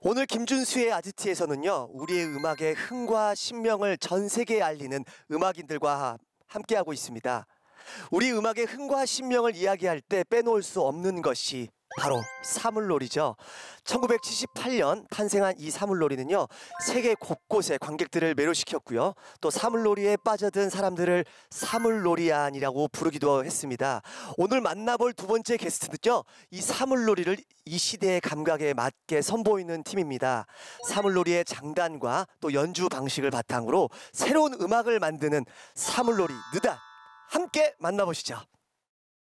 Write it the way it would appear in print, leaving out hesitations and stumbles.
오늘 김준수의 아지트에서는요, 우리의 음악의 흥과 신명을 전 세계에 알리는 음악인들과 함께하고 있습니다. 우리 음악의 흥과 신명을 이야기할 때 빼놓을 수 없는 것이 바로 사물놀이죠. 1978년 탄생한 이 사물놀이는요, 세계 곳곳에 관객들을 매료시켰고요. 또 사물놀이에 빠져든 사람들을 사물놀이안이라고 부르기도 했습니다. 오늘 만나볼 두 번째 게스트는요, 이 사물놀이를 이 시대의 감각에 맞게 선보이는 팀입니다. 사물놀이의 장단과 또 연주 방식을 바탕으로 새로운 음악을 만드는 사물놀이 느닷, 함께 만나보시죠.